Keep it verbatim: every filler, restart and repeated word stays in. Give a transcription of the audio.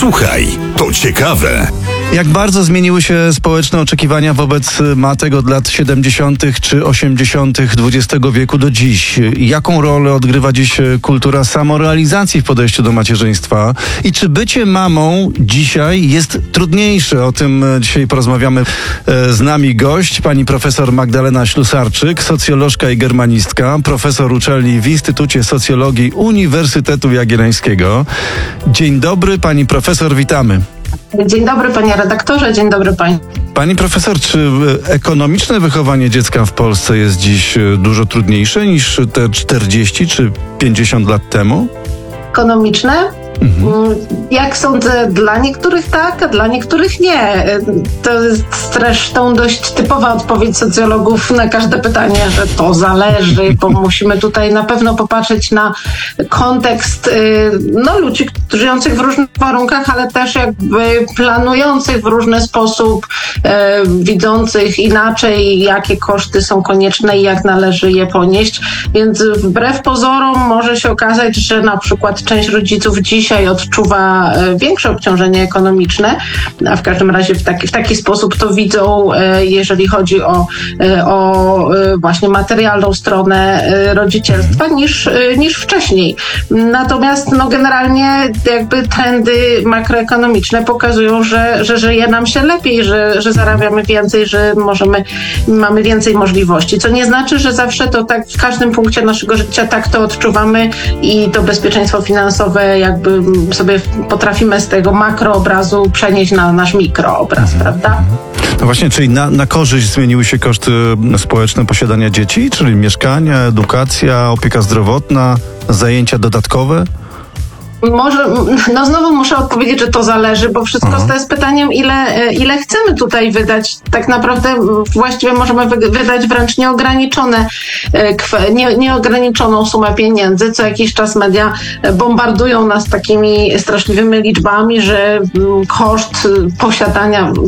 Słuchaj, to ciekawe. Jak bardzo zmieniły się społeczne oczekiwania wobec matek od lat siedemdziesiątych czy osiemdziesiątych dwudziestego wieku do dziś? Jaką rolę odgrywa dziś kultura samorealizacji w podejściu do macierzyństwa? I czy bycie mamą dzisiaj jest trudniejsze? O tym dzisiaj porozmawiamy. Z nami gość, pani profesor Magdalena Ślusarczyk, socjolożka i germanistka, profesor uczelni w Instytucie Socjologii Uniwersytetu Jagiellońskiego. Dzień dobry, pani profesor, witamy. Dzień dobry, panie redaktorze, dzień dobry pani. Pani profesor, czy ekonomiczne wychowanie dziecka w Polsce jest dziś dużo trudniejsze niż te czterdzieści czy pięćdziesiąt lat temu? Ekonomiczne? Mhm. Jak sądzę, dla niektórych tak, a dla niektórych nie. To jest zresztą dość typowa odpowiedź socjologów na każde pytanie, że to zależy, bo musimy tutaj na pewno popatrzeć na kontekst no, ludzi żyjących w różnych warunkach, ale też jakby planujących w różny sposób, e, widzących inaczej, jakie koszty są konieczne i jak należy je ponieść. Więc wbrew pozorom może się okazać, że na przykład część rodziców dziś dzisiaj odczuwa większe obciążenie ekonomiczne, a w każdym razie w taki, w taki sposób to widzą, jeżeli chodzi o, o właśnie materialną stronę rodzicielstwa niż, niż wcześniej. Natomiast no generalnie jakby trendy makroekonomiczne pokazują, że, że żyje nam się lepiej, że, że zarabiamy więcej, że możemy, mamy więcej możliwości, co nie znaczy, że zawsze to tak w każdym punkcie naszego życia tak to odczuwamy i to bezpieczeństwo finansowe jakby sobie potrafimy z tego makroobrazu przenieść na nasz mikroobraz, mhm. prawda? No właśnie, czyli na, na korzyść zmieniły się koszty społeczne posiadania dzieci, czyli mieszkania, edukacja, opieka zdrowotna, zajęcia dodatkowe? Może, no znowu muszę odpowiedzieć, że to zależy, bo wszystko Aha. to jest pytaniem, ile, ile chcemy tutaj wydać. Tak naprawdę właściwie możemy wydać wręcz nieograniczone, nie, nieograniczoną sumę pieniędzy. Co jakiś czas media bombardują nas takimi straszliwymi liczbami, że koszt posiadania